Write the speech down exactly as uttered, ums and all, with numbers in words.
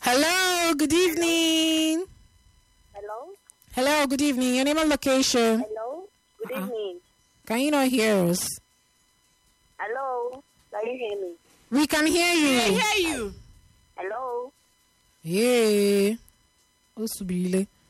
Hello, good evening. Hello? Hello, good evening. Your name and location. Hello? Good Uh-uh. evening. Can you not hear us? Hello? Can you hear me? We can hear I you. hear you. Hello? Yeah. Osubile.